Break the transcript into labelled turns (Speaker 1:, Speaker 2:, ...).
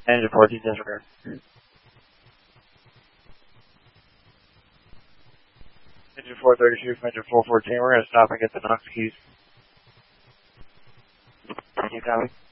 Speaker 1: Engine 14 disregard. Engine 432 from engine 414, we're going to stop and get the Knox keys. You copy?